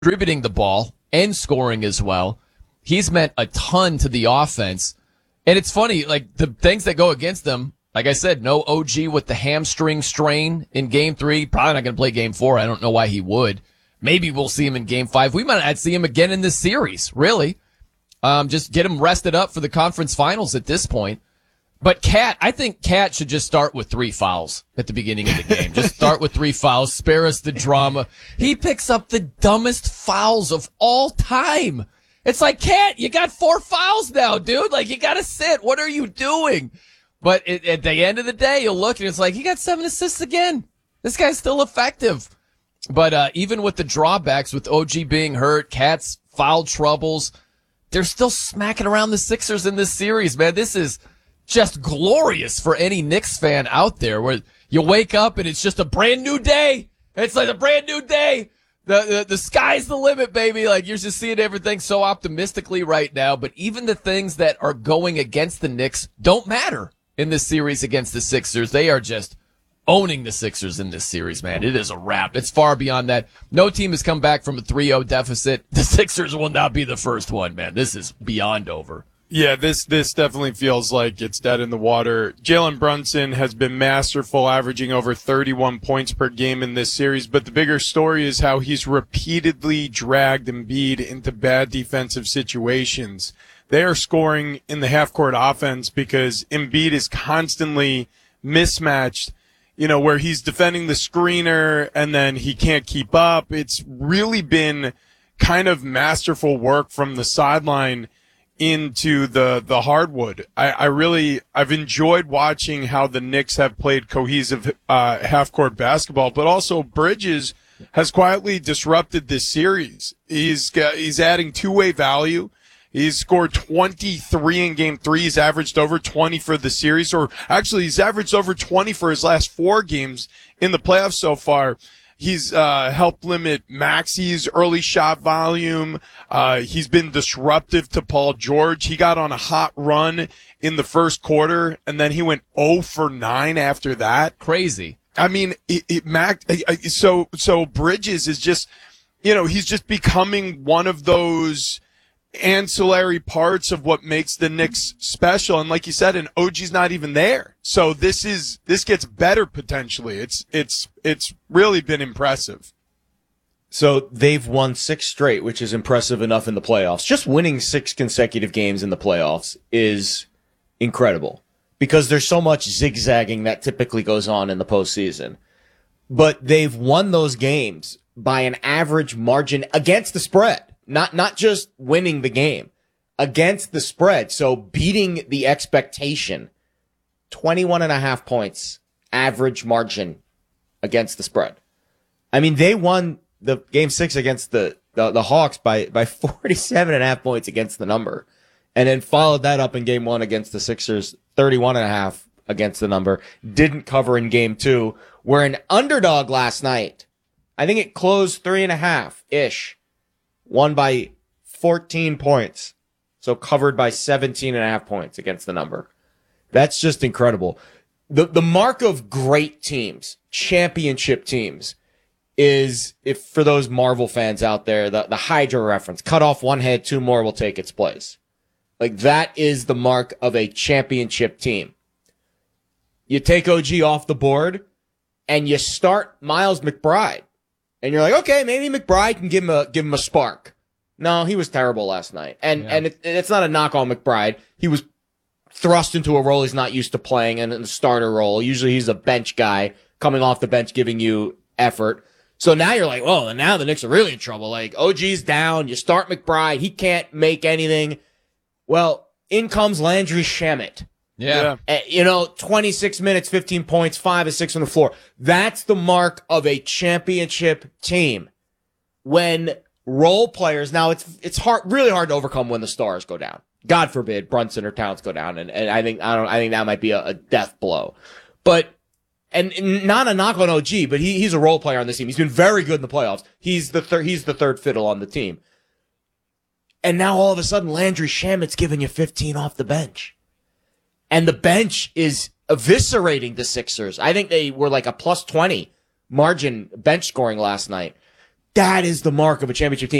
distributing the ball and scoring as well. He's meant a ton to the offense. And it's funny, like the things that go against them, like I said, no OG with the hamstring strain in game 3. Probably not going to play game 4. I don't know why he would. Maybe we'll see him in game 5. We might not see him again in this series, really. Just get him rested up for the conference finals at this point. But I think Cat should just start with 3 fouls at the beginning of the game. Just start with 3 fouls, spare us the drama. He picks up the dumbest fouls of all time. It's like, Cat, you got 4 fouls now, dude. Like, you gotta sit. What are you doing? But at the end of the day, you'll look and it's like, he got 7 assists again. This guy's still effective. But even with the drawbacks, with OG being hurt, Cat's foul troubles, they're still smacking around the Sixers in this series, man. This is just glorious for any Knicks fan out there, where you wake up and it's just a brand new day. It's like a brand new day. The sky's the limit, baby. Like, you're just seeing everything so optimistically right now. But even the things that are going against the Knicks don't matter in this series against the Sixers. They are just owning the Sixers in this series, man. It is a wrap. It's far beyond that. No team has come back from a 3-0 deficit. The Sixers will not be the first one, man. This is beyond over. Yeah, this definitely feels like it's dead in the water. Jalen Brunson has been masterful, averaging over 31 points per game in this series, but the bigger story is how he's repeatedly dragged Embiid into bad defensive situations. They are scoring in the half-court offense because Embiid is constantly mismatched, where he's defending the screener and then he can't keep up. It's really been kind of masterful work from the sideline into the hardwood. I've enjoyed watching how the Knicks have played cohesive half-court basketball, but also Bridges has quietly disrupted this series. He's adding two-way value. He's scored 23 in game 3. He's averaged over 20 for the series, or actually he's averaged over 20 for his last 4 games in the playoffs so far. He's helped limit Maxi's early shot volume. He's been disruptive to Paul George. He got on a hot run in the first quarter, and then he went 0 for 9 after that. Crazy. I mean, so Bridges is just, he's just becoming one of those ancillary parts of what makes the Knicks special. And like you said, and OG's not even there. So this gets better potentially. It's really been impressive. So they've won 6 straight, which is impressive enough in the playoffs. Just winning 6 consecutive games in the playoffs is incredible because there's so much zigzagging that typically goes on in the postseason. But they've won those games by an average margin against the spread. Not just winning the game, against the spread. So beating the expectation, 21.5 points, average margin against the spread. I mean, they won the game 6 against the Hawks by 47.5 points against the number, and then followed that up in game 1 against the Sixers, 31.5 against the number. Didn't cover in game 2. We're an underdog last night. I think it closed 3.5-ish. Won by 14 points. So covered by 17.5 points against the number. That's just incredible. The mark of great teams, championship teams, is, if for those Marvel fans out there, the Hydra reference, cut off one head, 2 more will take its place. Like, that is the mark of a championship team. You take OG off the board and you start Miles McBride. And you're like, okay, maybe McBride can give him a spark. No, he was terrible last night. And it's not a knock on McBride. He was thrust into a role he's not used to playing, and in the starter role. Usually he's a bench guy coming off the bench giving you effort. So now you're like, oh, and now the Knicks are really in trouble. Like, OG's down. You start McBride. He can't make anything. Well, in comes Landry Shamet. Yeah. 26 minutes, 15 points, 5 of 6 on the floor. That's the mark of a championship team. When role players, now it's really hard to overcome when the stars go down. God forbid Brunson or Towns go down, and I think that might be a death blow. But and not a knock on OG, but he's a role player on this team. He's been very good in the playoffs. He's the third fiddle on the team. And now all of a sudden Landry Shamet's giving you 15 off the bench. And the bench is eviscerating the Sixers. I think they were like a plus 20 margin bench scoring last night. That is the mark of a championship team.